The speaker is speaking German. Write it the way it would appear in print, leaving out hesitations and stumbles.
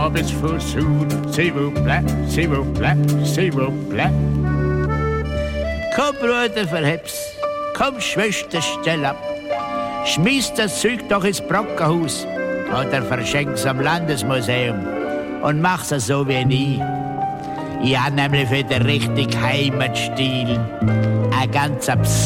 Bis Fußhut, s'il vous plaît, s'il vous plaît, s'il vous plaît. Komm, Bruder, verheb's. Komm, Schwester, stell ab. Schmiss das Zeug doch ins Brockenhaus oder verschenk's am Landesmuseum und mach's so wie ich. Ich hab nämlich für den richtigen Heimatstil ein ganz